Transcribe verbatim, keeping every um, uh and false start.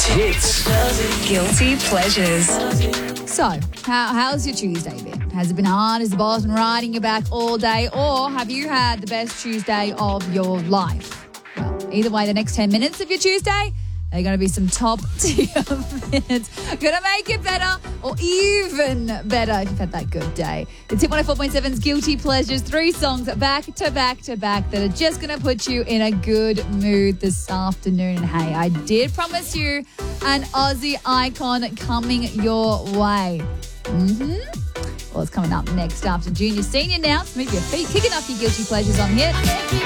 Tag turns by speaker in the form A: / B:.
A: hits.
B: Guilty pleasures.
C: So, how, how's your Tuesday been? Has it been hard? Has the boss been riding your back all day? Or have you had the best Tuesday of your life? Well, either way, the next ten minutes of your Tuesday, they're going to be some top tier minutes. Going to make it better or even better if you've had that good day. It's Hit one oh four point seven's Guilty Pleasures. Three songs back to back to back that are just going to put you in a good mood this afternoon. And hey, I did promise you an Aussie icon coming your way. Mm-hmm. Well, it's coming up next after Junior Senior now. So move your feet, kicking off your Guilty Pleasures on Hit.